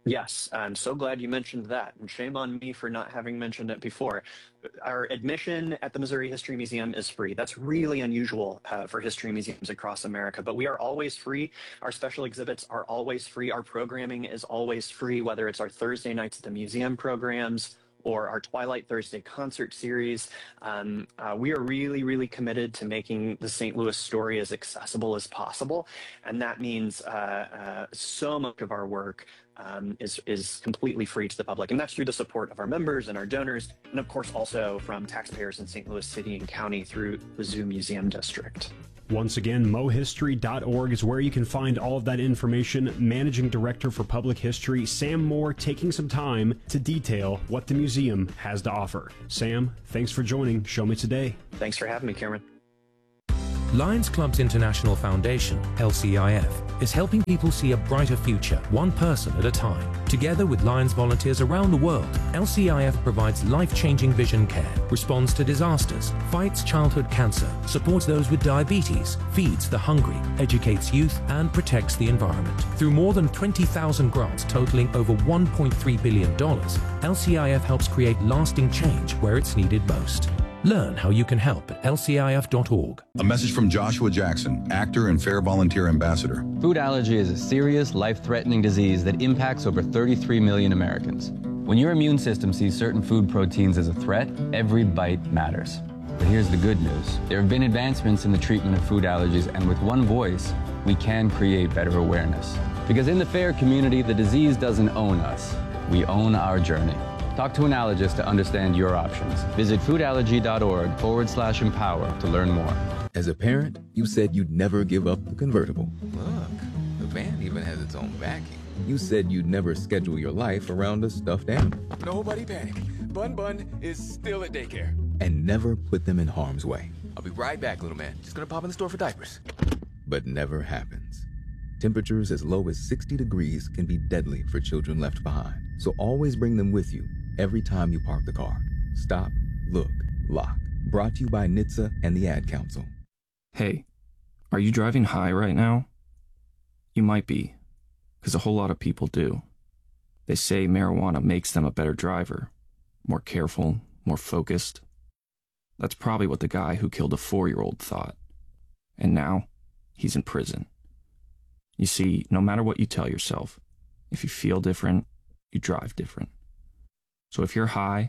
Yes, I'm so glad you mentioned that, and shame on me for not having mentioned it before. Our admission at the Missouri History Museum is free. That's really unusual uh, for history museums across America, but we are always free. Our special exhibits are always free. Our programming is always free, whether it's our Thursday nights at the museum programs or our Twilight Thursday concert series. Um, uh, we are really, really committed to making the Saint Louis story as accessible as possible. And that means uh, uh, so much of our work um, is, is completely free to the public. And that's through the support of our members and our donors, and of course also from taxpayers in Saint Louis City and County through the Zoo Museum District. Once again, mo history dot org is where you can find all of that information. Managing Director for Public History, Sam Moore, taking some time to detail what the museum has to offer. Sam, thanks for joining Show Me Today. Thanks for having me, Cameron. Lions Clubs International Foundation, L C I F, is helping people see a brighter future, one person at a time. Together with Lions volunteers around the world, L C I F provides life-changing vision care, responds to disasters, fights childhood cancer, supports those with diabetes, feeds the hungry, educates youth, and protects the environment. Through more than twenty thousand grants totaling over one point three billion dollars, L C I F helps create lasting change where it's needed most. Learn how you can help at L C I F dot org. A message from Joshua Jackson, actor and Fair Volunteer Ambassador. Food allergy is a serious, life-threatening disease that impacts over thirty-three million Americans. When your immune system sees certain food proteins as a threat, every bite matters. But here's the good news. There have been advancements in the treatment of food allergies, and with one voice, we can create better awareness. Because in the FAIR community, the disease doesn't own us. We own our journey. Talk to an allergist to understand your options. Visit foodallergy.org forward slash empower to learn more. As a parent, you said you'd never give up the convertible. Look, the van even has its own backing. You said you'd never schedule your life around a stuffed animal. Nobody panic. Bun Bun is still at daycare. And never put them in harm's way. I'll be right back, little man. Just gonna pop in the store for diapers. But never happens. Temperatures as low as sixty degrees can be deadly for children left behind. So always bring them with you every time you park the car. Stop, look, lock. Brought to you by N H T S A and the Ad Council. Hey, are you driving high right now? You might be, because a whole lot of people do. They say marijuana makes them a better driver, more careful, more focused. That's probably what the guy who killed a four-year-old thought. And now, he's in prison. You see, no matter what you tell yourself, if you feel different, you drive different. So if you're high,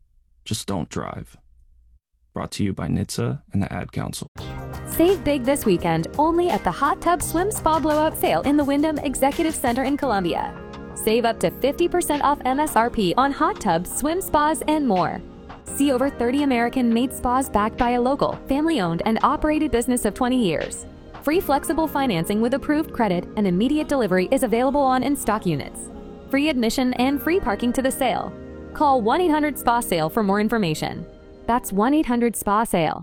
just don't drive. Brought to you by N H T S A and the Ad Council. Save big this weekend only at the Hot Tub Swim Spa Blowout Sale in the Wyndham Executive Center in Columbia. Save up to fifty percent off M S R P on hot tubs, swim spas, and more. See over thirty American-made spas backed by a local, family-owned, and operated business of twenty years. Free flexible financing with approved credit and immediate delivery is available on in-stock units. Free admission and free parking to the sale. Call one eight hundred S P A SALE for more information. That's one eight hundred S P A SALE.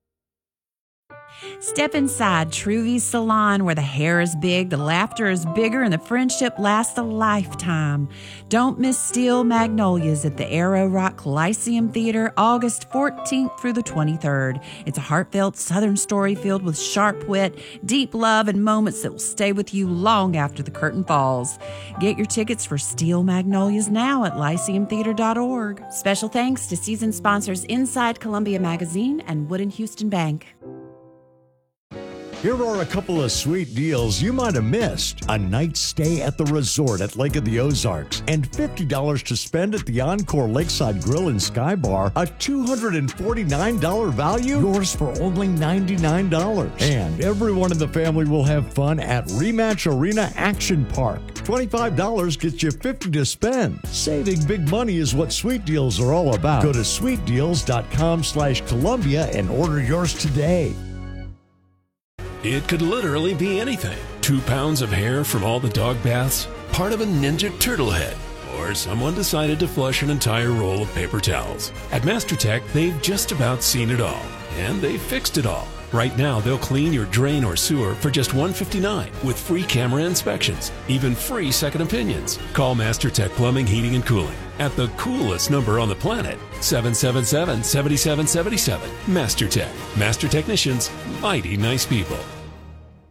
Step inside Truvy's Salon, where the hair is big, the laughter is bigger, and the friendship lasts a lifetime. Don't miss Steel Magnolias at the Arrow Rock Lyceum Theater, August fourteenth through the twenty-third. It's a heartfelt Southern story filled with sharp wit, deep love, and moments that will stay with you long after the curtain falls. Get your tickets for Steel Magnolias now at lyceum theater dot org. Special thanks to season sponsors Inside Columbia Magazine and Wood and Houston Bank. Here are a couple of sweet deals you might have missed. A night stay at the resort at Lake of the Ozarks and fifty dollars to spend at the Encore Lakeside Grill and Sky Bar. A two hundred forty-nine dollars value, yours for only ninety-nine dollars. And everyone in the family will have fun at Rematch Arena Action Park. twenty-five dollars gets you fifty dollars to spend. Saving big money is what Sweet Deals are all about. Go to sweet deals dot com slash Columbia and order yours today. It could literally be anything. Two pounds of hair from all the dog baths, part of a Ninja Turtle head, or someone decided to flush an entire roll of paper towels. At MasterTech, they've just about seen it all, and they've fixed it all. Right now, they'll clean your drain or sewer for just one hundred fifty-nine dollars with free camera inspections, even free second opinions. Call MasterTech Plumbing, Heating, and Cooling at the coolest number on the planet, seven seven seven, seven seven seven seven. MasterTech. Master technicians, mighty nice people.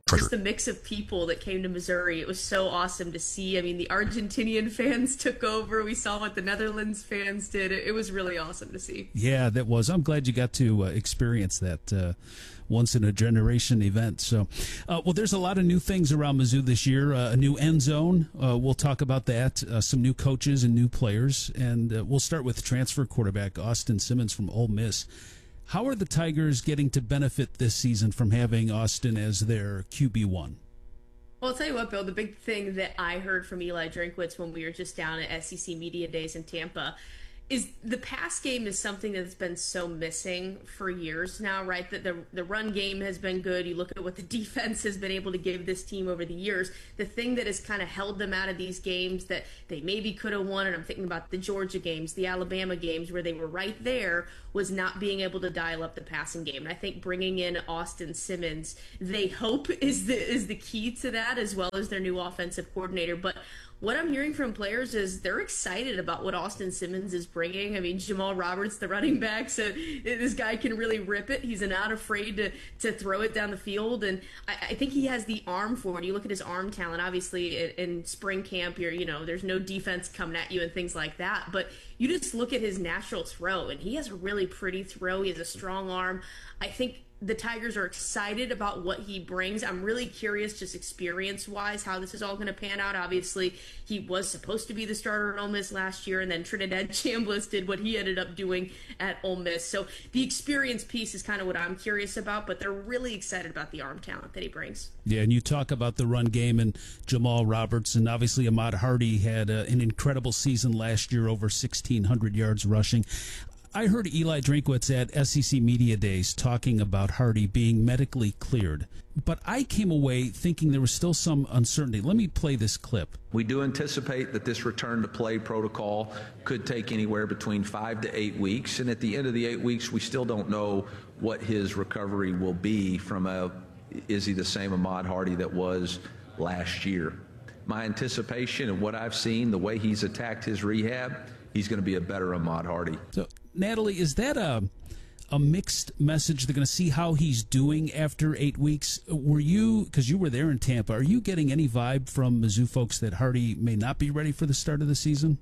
just the mix of people that came to Missouri. It was so awesome to see. I mean, the Argentinian fans took over. We saw what the Netherlands fans did. It, it was really awesome to see. Yeah, that was. I'm glad you got to uh, experience that uh, once in a generation event. So, uh, well, there's a lot of new things around Mizzou this year. Uh, a new end zone. Uh, we'll talk about that. Uh, some new coaches and new players. And uh, we'll start with transfer quarterback Austin Simmons from Ole Miss. How are the Tigers getting to benefit this season from having Austin as their Q B one? Well, I'll tell you what, Bill, the big thing that I heard from Eli Drinkwitz when we were just down at S E C Media Days in Tampa is the pass game is something that's been so missing for years now, right? That the the run game has been good. You look at what the defense has been able to give this team over the years. The thing that has kind of held them out of these games that they maybe could have won, and I'm thinking about the Georgia games, the Alabama games, where they were right there, was not being able to dial up the passing game. And I think bringing in Austin Simmons, they hope is the is the key to that, as well as their new offensive coordinator. But what I'm hearing from players is they're excited about what Austin Simmons is bringing. I mean, Jamal Roberts, the running back, so this guy can really rip it. He's not afraid to, to throw it down the field, and I, I think he has the arm for it. You look at his arm talent. Obviously, in, in spring camp, you're, you know, there's no defense coming at you and things like that, but you just look at his natural throw, and he has a really pretty throw. He has a strong arm. I think the Tigers are excited about what he brings. I'm really curious, just experience-wise, how this is all going to pan out. Obviously, he was supposed to be the starter at Ole Miss last year, and then Trinidad Chambliss did what he ended up doing at Ole Miss. So the experience piece is kind of what I'm curious about, but they're really excited about the arm talent that he brings. Yeah, and you talk about the run game and Jamal Roberts, and obviously Ahmad Hardy had uh, an incredible season last year, over sixteen hundred yards rushing. I heard Eli Drinkwitz at S E C Media Days talking about Hardy being medically cleared, but I came away thinking there was still some uncertainty. Let me play this clip. We do anticipate that this return to play protocol could take anywhere between five to eight weeks, and at the end of the eight weeks, we still don't know what his recovery will be from a, is he the same Ahmad Hardy that was last year? My anticipation and what I've seen, the way he's attacked his rehab, he's going to be a better Ahmad Hardy. So, Natalie, is that a a mixed message? They're going to see how he's doing after eight weeks. Were you, because you were there in Tampa, are you getting any vibe from Mizzou folks that Hardy may not be ready for the start of the season?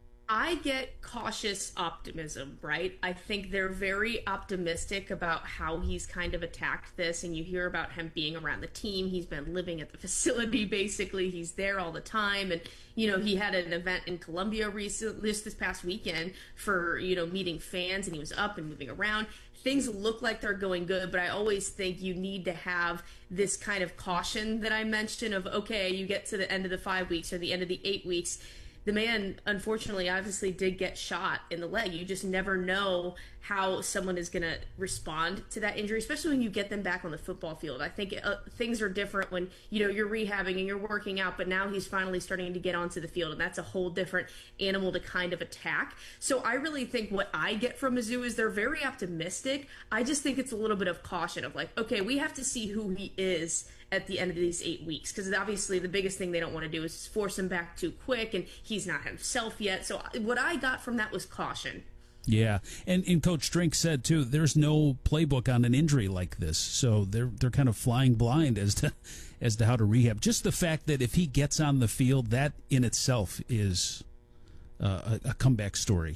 I get cautious optimism, right? I think they're very optimistic about how he's kind of attacked this, and you hear about him being around the team. He's been living at the facility, basically. He's there all the time, and, you know, he had an event in Columbia recently, this, this past weekend for, you know, meeting fans, and he was up and moving around. Things look like they're going good, but I always think you need to have this kind of caution that I mentioned of, okay, you get to the end of the five weeks or the end of the eight weeks, the man, unfortunately, obviously did get shot in the leg. You just never know how someone is going to respond to that injury, especially when you get them back on the football field. I think uh, things are different when, you know, you're rehabbing and you're working out, but now he's finally starting to get onto the field, and that's a whole different animal to kind of attack. So I really think what I get from Mizzou is they're very optimistic. I just think it's a little bit of caution of like, okay, we have to see who he is at the end of these eight weeks, because obviously the biggest thing they don't want to do is force him back too quick, and he's not himself yet. So what I got from that was caution. Yeah, and, and Coach Drink said too, there's no playbook on an injury like this, so they're they're kind of flying blind as to as to how to rehab. Just the fact that if he gets on the field, that in itself is uh, a, a comeback story.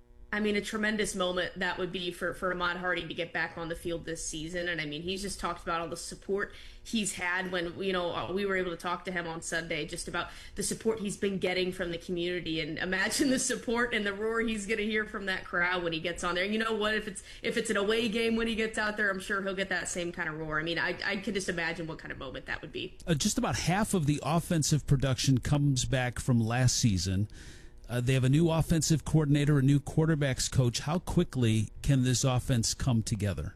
I mean, a tremendous moment that would be for, for Ahmad Hardy to get back on the field this season. And I mean, he's just talked about all the support he's had when, you know, we were able to talk to him on Sunday just about the support he's been getting from the community. And imagine the support and the roar he's going to hear from that crowd when he gets on there. You know what, if it's if it's an away game when he gets out there, I'm sure he'll get that same kind of roar. I mean, I, I could just imagine what kind of moment that would be. Uh, just about half of the offensive production comes back from last season. Uh, they have a new offensive coordinator, a new quarterbacks coach. How quickly can this offense come together?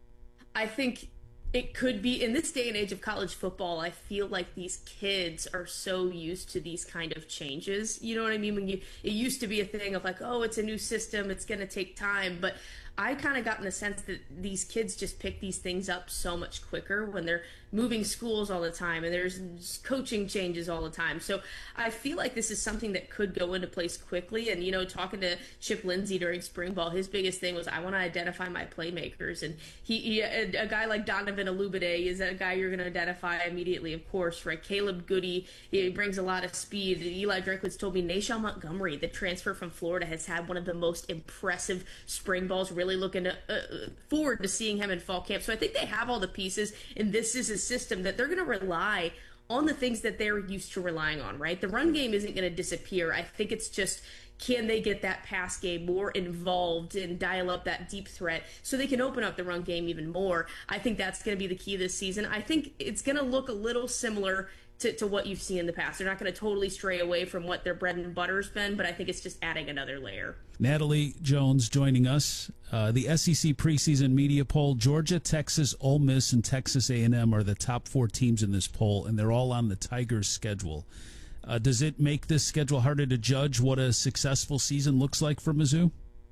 I think it could be, in this day and age of college football, I feel like these kids are so used to these kind of changes. You know what I mean? When you, it used to be a thing of like, oh, it's a new system, it's going to take time. But I kind of gotten the sense that these kids just pick these things up so much quicker when they're moving schools all the time and there's coaching changes all the time. So I feel like this is something that could go into place quickly. And, you know, talking to Chip Lindsey during spring ball, his biggest thing was, I want to identify my playmakers. And he, he a, a guy like Donovan Olubade is a guy you're going to identify immediately, of course, right? Caleb Goody, he brings a lot of speed. Eli Drinkwitz told me Nashawn Montgomery, the transfer from Florida, has had one of the most impressive spring balls. Really looking to, uh, forward to seeing him in fall camp. So I think they have all the pieces, and this is a system that they're going to rely on the things that they're used to relying on, right? The run game isn't going to disappear. I think it's just, can they get that pass game more involved and dial up that deep threat so they can open up the run game even more? I think that's going to be the key this season. I think it's going to look a little similar to, to what you've seen in the past. They're not going to totally stray away from what their bread and butter has been, but I think it's just adding another layer. Natalie Jones joining us. Uh, the S E C preseason media poll, Georgia, Texas, Ole Miss, and Texas A and M are the top four teams in this poll, and they're all on the Tigers' schedule. Uh, does it make this schedule harder to judge what a successful season looks like for Mizzou?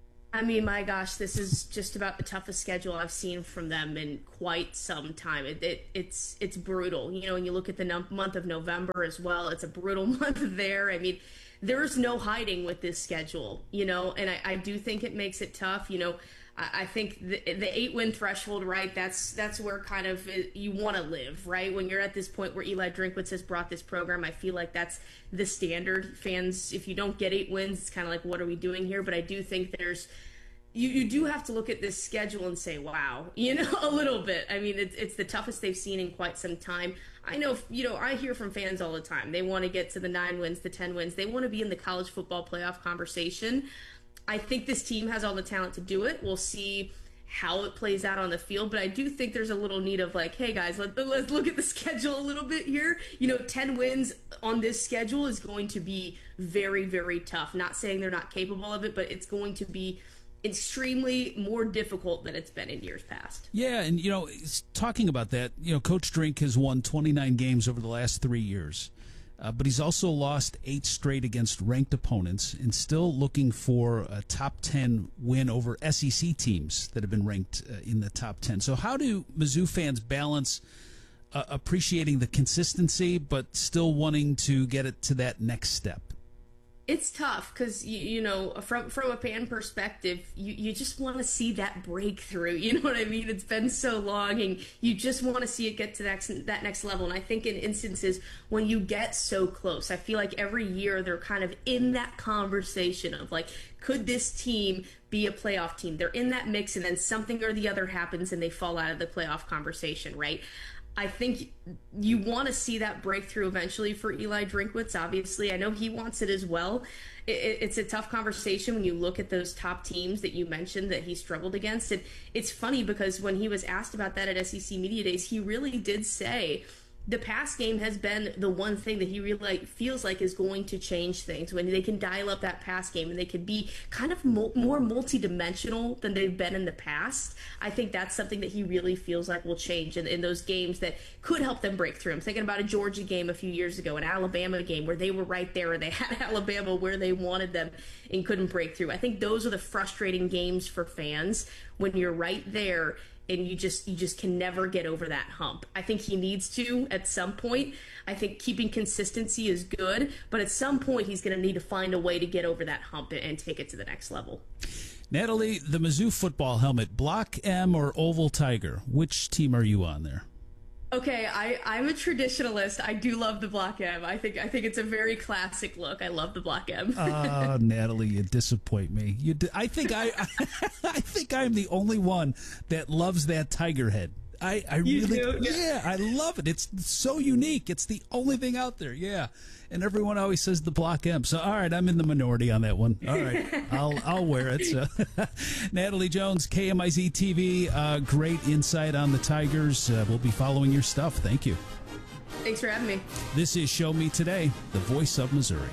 I mean, my gosh, this is just about the toughest schedule I've seen from them in quite some time. It, it it's it's brutal. You know, when you look at the num- month of November as well, it's a brutal month there. I mean, there's no hiding with this schedule, you know, and I, I do think it makes it tough. You know, I, I think the, the eight-win threshold, right, that's that's where kind of you want to live, right? When you're at this point where Eli Drinkwitz has brought this program, I feel like that's the standard. Fans, if you don't get eight wins, it's kind of like, what are we doing here? But I do think there's You, you do have to look at this schedule and say, wow, you know, a little bit. I mean, it's, it's the toughest they've seen in quite some time. I know, you know, I hear from fans all the time. They want to get to the nine wins, the ten wins. They want to be in the college football playoff conversation. I think this team has all the talent to do it. We'll see how it plays out on the field, but I do think there's a little need of like, hey guys, let, let's look at the schedule a little bit here. You know, ten wins on this schedule is going to be very, very tough. Not saying they're not capable of it, but it's going to be extremely more difficult than it's been in years past. Yeah, and, you know, talking about that, you know, Coach Drink has won twenty-nine games over the last three years, uh, but he's also lost eight straight against ranked opponents and still looking for a top ten win over S E C teams that have been ranked uh, in the top ten. So how do Mizzou fans balance uh, appreciating the consistency but still wanting to get it to that next step? It's tough because, you, you know, from from a fan perspective, you, you just want to see that breakthrough. You know what I mean? It's been so long, and you just want to see it get to that next, that next level. And I think in instances when you get so close, I feel like every year they're kind of in that conversation of like, could this team be a playoff team? They're in that mix, and then something or the other happens, and they fall out of the playoff conversation, right? I think you want to see that breakthrough eventually for Eli Drinkwitz. Obviously, I know he wants it as well. It, it's a tough conversation when you look at those top teams that you mentioned that he struggled against. And it's funny because when he was asked about that at S E C Media Days, he really did say the pass game has been the one thing that he really feels like is going to change things when they can dial up that pass game and they can be kind of mo- more multi-dimensional than they've been in the past. I think that's something that he really feels like will change in, in those games that could help them break through. I'm thinking about a Georgia game a few years ago, an Alabama game where they were right there and they had Alabama where they wanted them and couldn't break through. I think those are the frustrating games for fans when you're right there and you just you just can never get over that hump. I think he needs to at some point. I think keeping consistency is good, but at some point he's going to need to find a way to get over that hump and take it to the next level. Natalie, the Mizzou football helmet, Block M or Oval Tiger? Which team are you on there? Okay, I, I'm a traditionalist. I do love the Block M. I think I think it's a very classic look. I love the Block M. Ah, uh, Natalie, you disappoint me. You, di- I think I, I think I'm the only one that loves that tiger head. I, I you really, do? yeah, I love it. It's so unique. It's the only thing out there. Yeah, and everyone always says the Block M. So, all right, I'm in the minority on that one. All right, I'll I'll wear it. So. Natalie Jones, K M I Z T V. Uh, great insight on the Tigers. Uh, we'll be following your stuff. Thank you. Thanks for having me. This is Show Me Today, the voice of Missouri.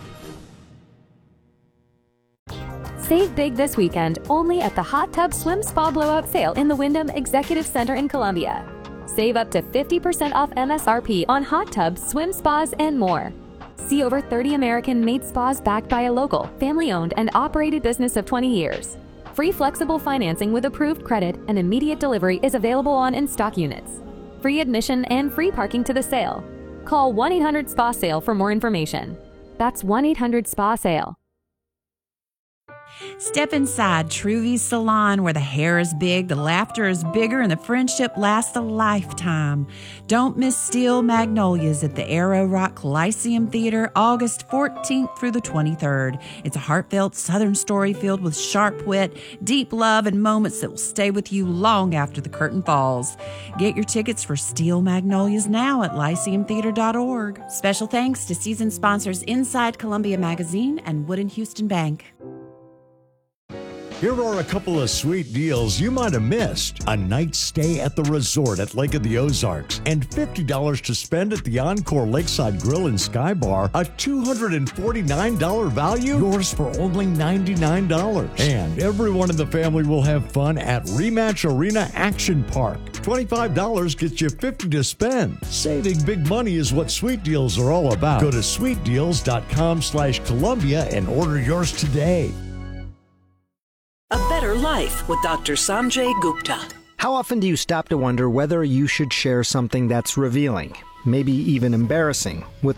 Save big this weekend only at the Hot Tub Swim Spa Blowout Sale in the Wyndham Executive Center in Columbia. Save up to fifty percent off M S R P on hot tubs, swim spas, and more. See over thirty American-made spas backed by a local, family-owned, and operated business of twenty years. Free flexible financing with approved credit and immediate delivery is available on in-stock units. Free admission and free parking to the sale. Call one eight hundred S P A SALE for more information. That's one eight hundred S P A SALE. Step inside Truvy's Salon, where the hair is big, the laughter is bigger, and the friendship lasts a lifetime. Don't miss Steel Magnolias at the Arrow Rock Lyceum Theater, August fourteenth through the twenty-third. It's a heartfelt Southern story filled with sharp wit, deep love, and moments that will stay with you long after the curtain falls. Get your tickets for Steel Magnolias now at lyceum theater dot org. Special thanks to season sponsors Inside Columbia Magazine and Wood and Houston Bank. Here are a couple of sweet deals you might have missed. A night's stay at the resort at Lake of the Ozarks and fifty dollars to spend at the Encore Lakeside Grill and Sky Bar. A two hundred forty-nine dollars value, yours for only ninety-nine dollars. And everyone in the family will have fun at Rematch Arena Action Park. twenty-five dollars gets you fifty dollars to spend. Saving big money is what Sweet Deals are all about. Go to sweet deals dot com slash Columbia and order yours today. A Better Life with Doctor Sanjay Gupta. How often do you stop to wonder whether you should share something that's revealing, maybe even embarrassing, with